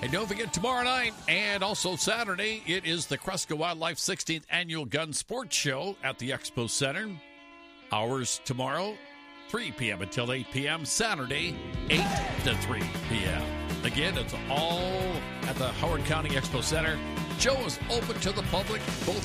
And don't forget, tomorrow night and also Saturday, it is the Cresco Wildlife 16th Annual Gun Sports Show at the Expo Center. Hours tomorrow, 3 p.m. until 8 p.m. Saturday, 8 to 3 p.m. Again, it's all at the Howard County Expo Center. Show is open to the public, both